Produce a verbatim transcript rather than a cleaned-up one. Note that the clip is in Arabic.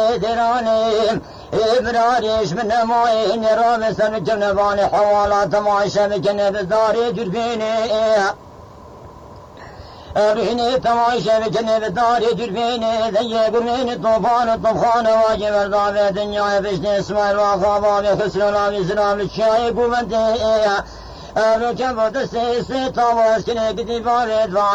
دراني إبراريش من موين رامي سمجن باني حوالات معيشة بجنب داري جربيني أريني تماشى بجنب داري جربيني ذي قرميني طوفان الطوفان واجب الضابع دنيا بشني اسماعيل وخابا بخسرنا بزرام الشاي قومتي أرجع بودسي سي طاوش كني قدي بارد